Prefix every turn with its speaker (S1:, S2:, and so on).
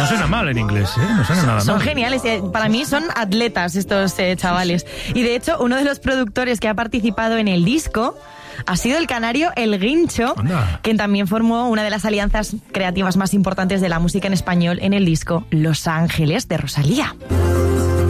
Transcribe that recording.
S1: suena mal en inglés, ¿eh? No suena nada mal.
S2: Son geniales. Para mí son atletas estos chavales. Y de hecho, uno de los productores que ha participado en el disco ha sido el canario El Guincho, quien también formó una de las alianzas creativas más importantes de la música en español en el disco Los Ángeles de Rosalía.